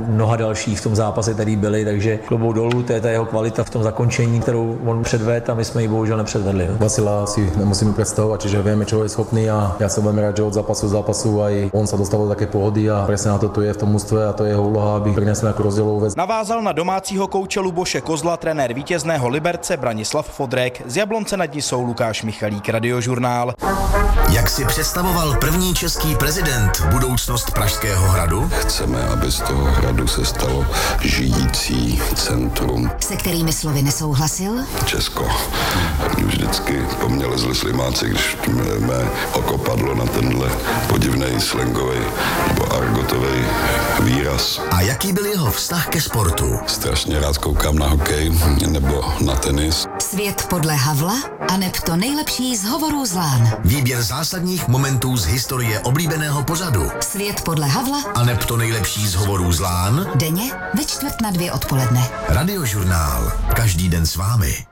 mnoha dalších v tom zápase, který byli, takže klobouk dolů, to je ta jeho kvalita v tom zakončení, kterou on předvedl a my jsme ji bohužel nepředvedli. Vasila si nemusíme predstavovať, čiže vieme, čo je schopný a ja sa budem rád, že od zápasu do zápasu aj on sa dostal do také pohody a presne na to tu je v tom mužstve a to je jeho úloha, aby prinesl nejakú rozdielovú vec. Navázal na domácího kouče Luboše Kozla trenér vítězného Liberce Branislav Fodrek, z Jablonce nad Nisou Lukáš Michalík, Radiožurnál. Jak si představoval první český prezident budoucnost Pražského hradu? Chceme, aby z toho hradu se stalo žijící centrum. Se kterými slovy nesouhlasil? Česko. Mě vždycky po mně lezli slimáci, když mé oko padlo na tenhle podivnej slangový nebo argotový výraz. A jaký byl jeho vztah ke sportu? Strašně rád koukám na hokej nebo na tenis. Svět podle Havla aneb to nejlepší z hovorů z Lán. Výběr zásadních momentů z historie oblíbeného pořadu. Svět podle Havla aneb to nejlepší z hovorů z Lán. Denně ve 1:45 odpoledne. Radiožurnál. Každý den s vámi.